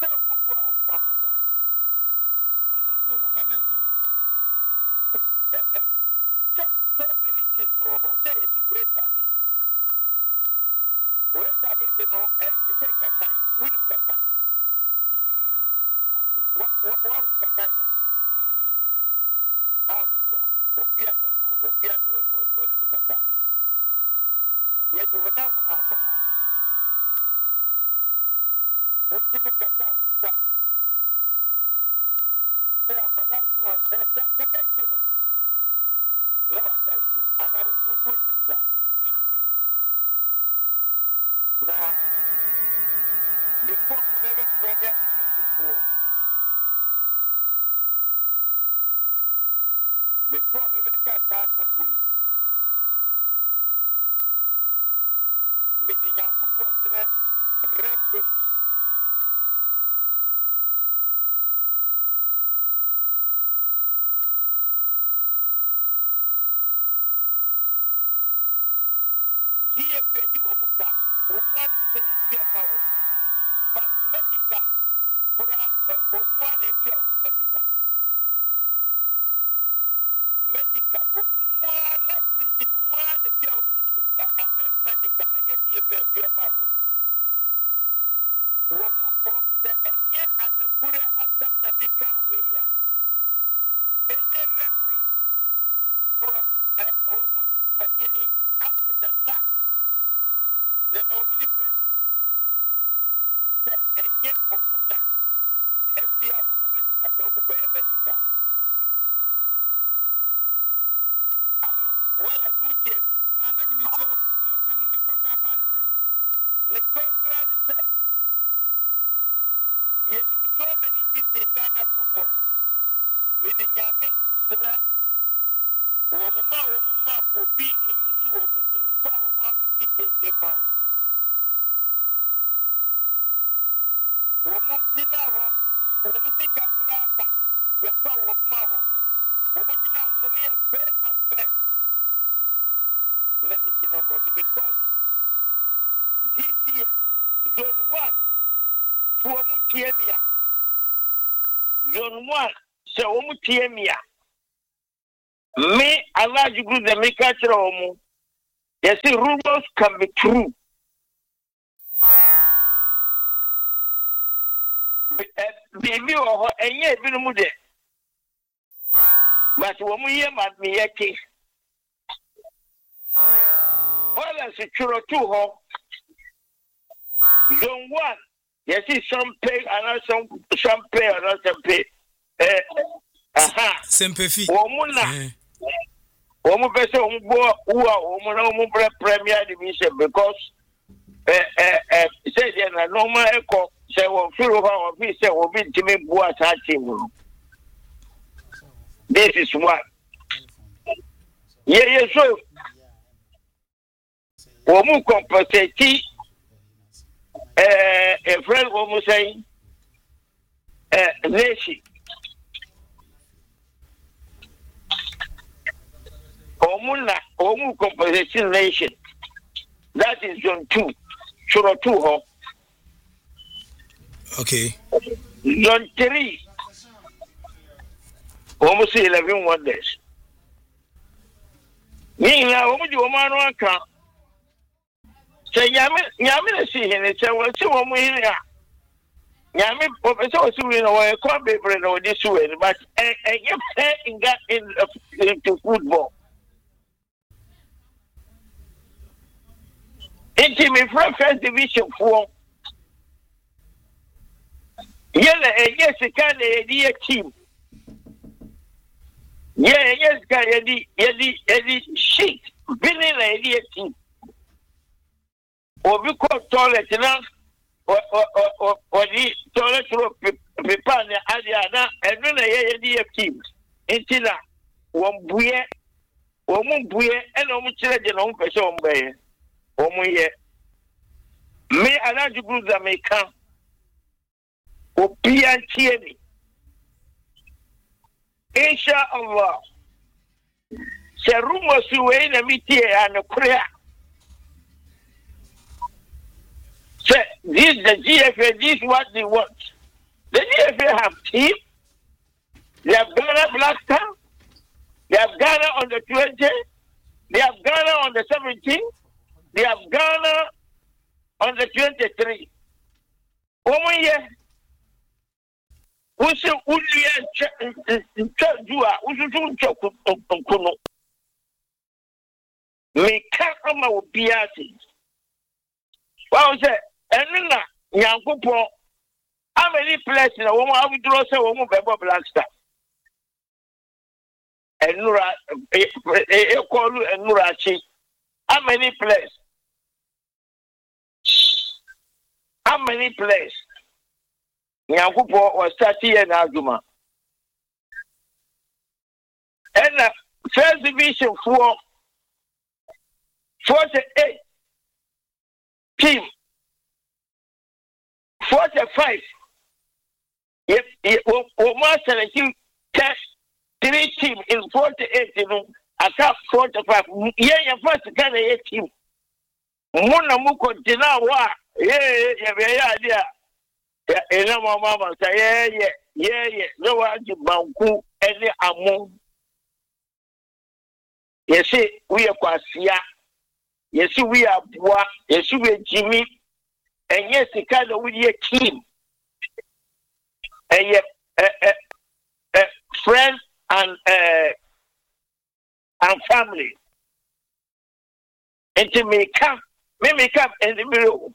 So many things or say it's wait at me. Wait at me, you know, and to take a kind, win a kind. What kind of? Ah, Obiano, or Mukaka. Yet you will not have for that. What you make a town, sir? They are financial, that you know. No, I tell you, and I will win inside. Now, before we never Premier Division 4, before we make a start some way, meaning young football referees. GFA, Omuka, one say a clear power, but medical, one and clear medical. Medical, one reference in one clear medical, and yet GFA clear power. Womu the Enya and the Pura at some Namika way. Any referee from Omu Panini up to the last. The normally the Enya Omuna FCA Omu Medical, Omukoya Medical. Hello, what are you telling me? I like me too. You cannot the cock up anything. The cockroach said, you so many things in Ghana football. With the Yami, Womma will be in Suomu in Fawama, in the Mau. Woman, Dinaro, Womusika Kuraka, your power of Mau, Woman, fair and fair. Let me know because this year, Zone 1, Fuamu Tiemia. Zone 1, Saomu Tiemia. Me, Allah, you do the make a room. Yes, the rumors can be true. Baby, or a year, Binude. But when we hear about me, a case. Well, as a churro to her. Zone 1, yes, it's some pay, and some pay, and some pay. Sympathy. Womuna. Womu pese umbo uwa umuna umbre Premier Division because say na normal echo say wo feel over wo be say wo be timi bua sa team. This is one. Yeah, so womu compensate a friend womu say nation. Omu compensation nation. That is zone 2. Zone 2 ho. Okay. Zone 3. Omu say 11 wonders. Yina omu di omu anu aka. Say nyame see hene say wo see omu hene. Nyame opese o see hene wo e come bebre na odi so e but you play into football. Into me from first division 4. Yella yes can a team. Yeah, yes can yedi shit. Billing a team. Or we call toilet now or the toilet paper and then a team. Until one buye and almost children on person by. Omuye me alaju gruza meka opia tieni inshallah se rumo siwe na mitie anokrea se this the GFA this what they want The DFA have team. They have Ghana Black Star. They have Ghana on the 20. They have Ghana on the 17. They have Ghana on the 23. Woman, yeah. Who's a Woodley me can't will be at it. Well, say, and Yankupo, how many places in a woman I would draw say woman Bebo Black Star? And Nura, Ekolu and Nurachi. How many places? How many places? Yankupo was 30 years argument. And first division 48 team 45 Omar 17 test 3 team in 48 you know attack 45 yeah first kind of team muna muko dina wa yeah ena mama say yeah no wa banku any among yes we are kwasia. Yes, we are bois. Yes, we are Jimmy. And yes, the kind of we are team. And yet, friends and family. And to me come in the middle.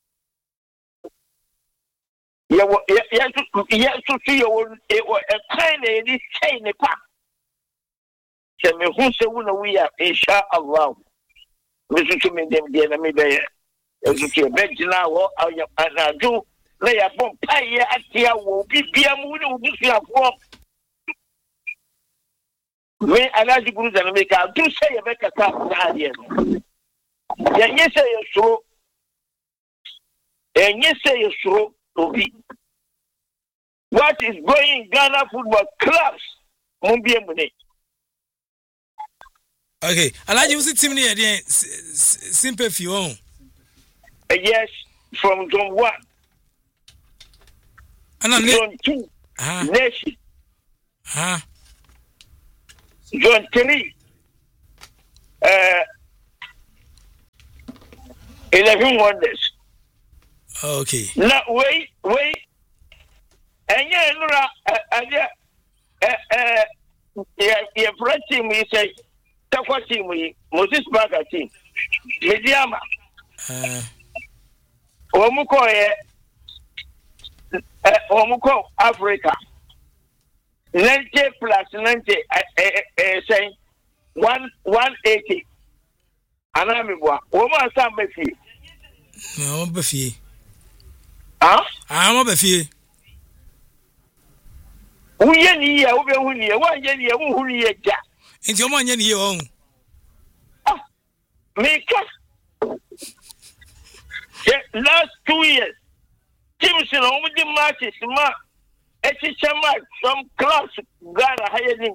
Yes, to see your a kind of this chain the pack. Tell me who say we are, inshallah. Mr. Kim and them, the enemy there. As you see a bench now, and I do lay a bomb pie at the will be a mood of this year for me. I like the good and make out. Do say a better car. Yes, say you're so. And yes, say you're so to be. What is going in Ghana football clubs? Mumbiemune. Okay, Alaji was it team near the simple few. Yes, from Zone 1. And Zone 2. Nation. Zone 3. 11 wonders. Okay. Now wait. And yeah, French team we say Takwa team we Moses Baga team. Mediama. Omuko Africa 90 plus 90 saying 180 anamibwa woma samba fi no be fi mo be fi uye ni ya ube hu ni ya wa ye ni ya hu ni ya ja nti o mo anya ni ye o meka the last 2 years teams in the matches ma some class Ghana higher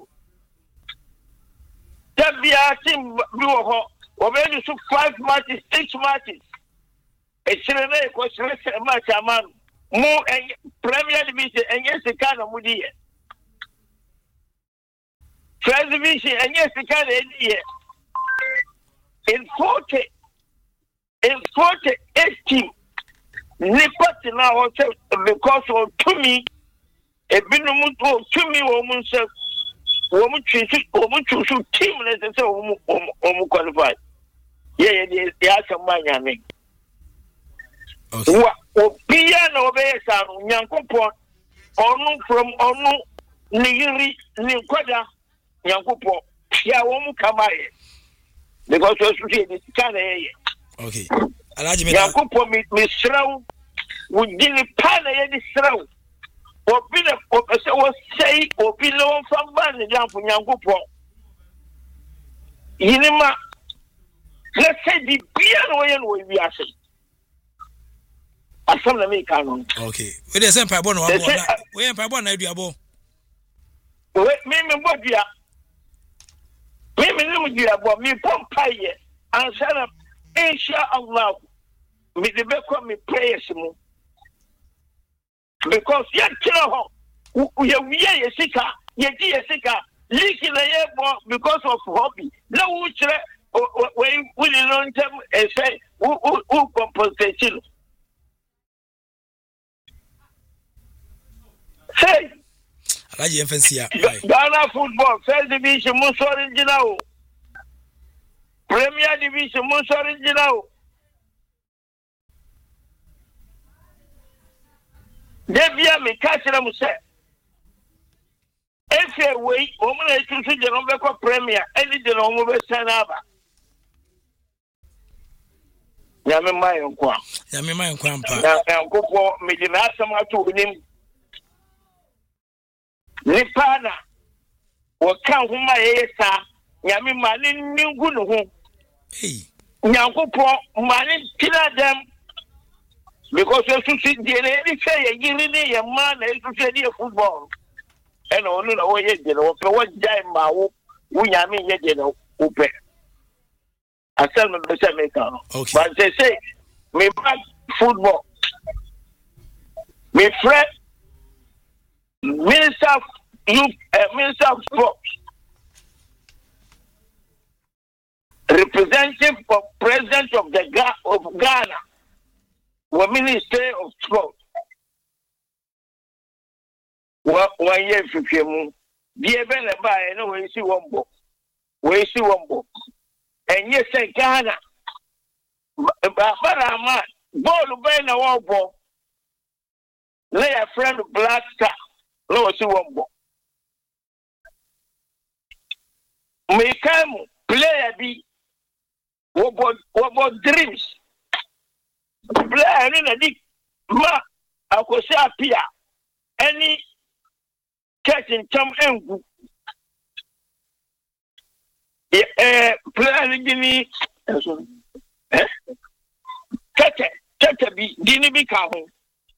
Tabia team do already 5 matches 6 matches it's a question match man more Premier Division and yes the kind of mudi First Division and yes the kind of in 48 teams Nipati now because of to me a binumu to me woman said woman choose team let's say qualify. Yeah, there's some money. What piano besa nyankopon onu from onu nigiri ni kwada nyankopon ya womu kamaye because you see this kind of okay Alaji Yakupo mi sraw wudini pana yedi sraw obina opese wo sei obina famba ni jampu Yakupo yinima let's say the piano yen wo wi ase asam na me kanon okay we dey say paibo no we paibo na aduabo we me bodua me ni muduabo me pompaye ansana inshallah me the be come me prayers mu because you kill her. You sika, you sika, leaking the air because of hobby. No, which we learn them and say, who compensation. Say, Ghana football, first division, most original. Premier division, most original. Debia me catch them say. If you wait, woman is to see the number Premier, any the number Sanaba. Yami my uncle. Yami my uncle. And go for me the last summer to him. Nipana waka homa yesa nyame mane ningu no ho nyankopɔ mane tina dem because you see the any say yiri ne yema na you see the football and onu na wo ye de no pe wo jai ma wo nyame ye de no wo pe asel no be say make no but they say me back football me friend Minister of Sports, representative of President of Ghana, or Minister of Sports. 1 year for you, dear Ben, I know we see one book. And yes, say Ghana, but I'm not. Ball Ben a war ball. Lay a friend of Black Star. No, see one book. Me come player be what about dreams? Player in a dick ma akosa apia any catching some engu. Player in me catch be didn't be come.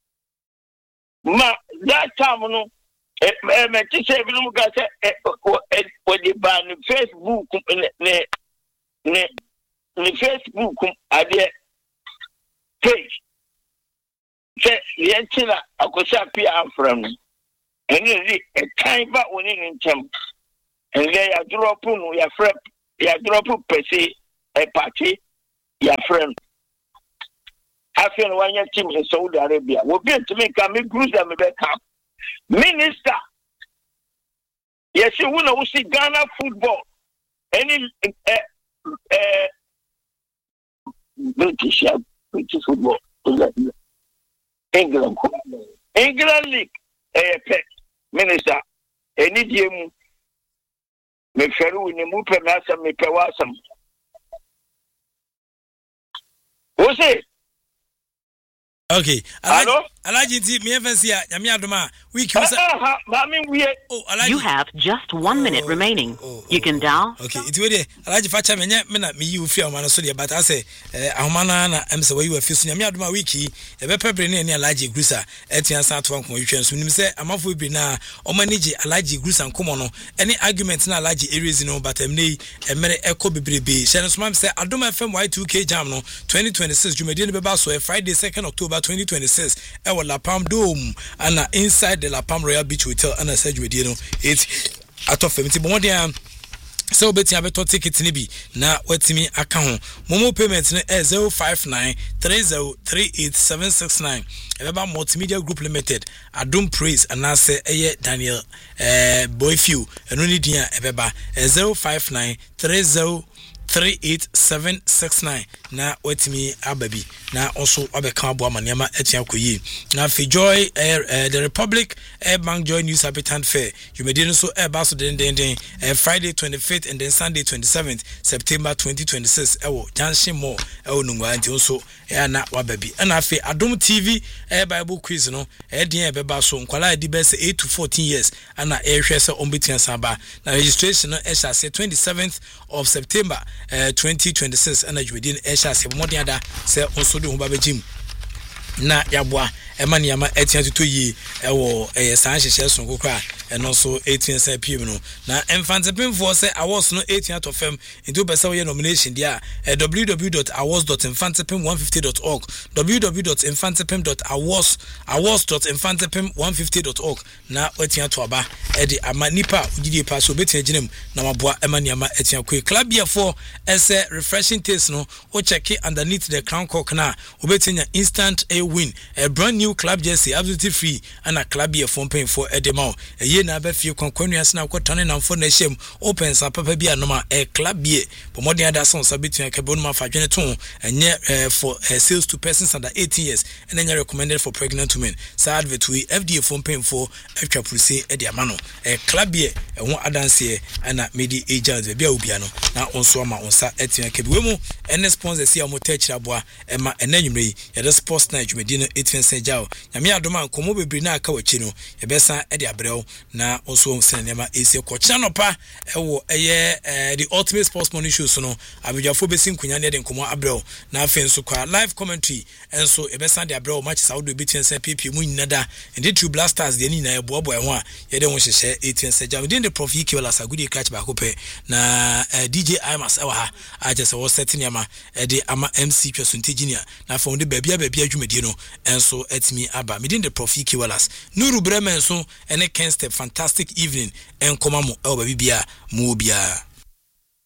Ma that time no. Me say bi no ga say o di ban Facebook ne Facebook ade page say yentina akosa pia afram eni ri e kan ba woni ntem and they are drop no ya friend ya drop pese e party ya friend after one year team in Saudi Arabia we be to me come groups them be come Minister, yes, you will see Ghana football. Any British football, England League, Minister, any game, me feru ni mu pe masam me pe wasam. What's it? Okay. Alaji nti me evensia nyame adoma week you You have just 1 minute remaining. You can dial. Okay, it we dey Alaji facha me na me yi ofia ma no so dey but I say ahoma na am say we afi so nyame adoma week e be pebre ne Alaji Grusa etian san to anko yitwen so nim say amafo bi na o manage Alaji Grusa nkomo no any argument na Alaji areas no but emne emere eko bebrebe shey so mam say adoma FM Y2K jam no 2026 jumedi ne beba so Friday 2nd October 2026 La Palm Dome and inside the La Palm Royal Beach Hotel and I said you know it's out of 70 but one day so beti abeto ticket ni bi na watimi aka ho momo payment ne 0593038769 ebeba multimedia group limited Adum Praise and I say Daniel Boyfew eno ni dia ebeba 0593038769 na watimi ababi na also abeka abo amaniama etia koyi na fi Joy the Republic Bank Joy News Habitant Fair you may do so baso den Friday 25th and then Sunday 27th September 2026 Junction Mall nungwa anti also na wababi na fi Adom TV Bible quiz no den beba so nkwala di best 8 to 14 years ana hwe se ombetian saba na registration no say 27th of September 2026 and you within Esha se modern ada se onso de ho ba begim na yaboa ema niama etia to yi ewo san hyehyɛ so kokra and also 18 PM no na Mfantepem for say awards no 18 of FM into person we nomination there www.awards.infantepem150.org www.infantepem.awards.infantepem150.org na wetia to aba e de ama nipa ugidi pa so betia ginem na maboa ema niama etia kwe club here for ese refreshing taste no o check it underneath the crown cork na obetia instant a win a brand new club jersey absolutely free and a club here for paying for edema ye na ba fie konkwanu ase na kwotane na mfo na shem open sa papa bia no a club here pomodi ada son sabetia ka bonuma fa dwene to enye for sales to persons under 18 years and then recommended for pregnant women sa advert we FDA for paying for extra police e dia mano a club here e won adanse e na medi agents bia obia no na onso ama onsa etia ka bi mu ene sponsors here mo techira boa e ma enanwumre yi ye sports na dwumedi no 18 cent jao nyame adoma nkomo bebri na aka wachi no ye besa e dia brew na onso senema ese ko channel pa e wo eye the ultimate sports morning show so no abidwafo besin kunya ne de nkomo abrew na afenso kwa live commentary enso e besa dia brew matches awdo betin sen pp mu nyinada and True Blasters de ni na eboabo e ho a ye de won hyehyɛ 18 cent jao den the prof Ikewala sagudi catch ba ko pe na DJ Imas ewa ha ajese wo setting yama e de ama MC Twesunti Junior na fa won de babia adwumadi no enso etimi aba midin the prof Ikewala Nuru Bremen so ene Ken Step fantastic evening enkoma mo e wo babia mu obia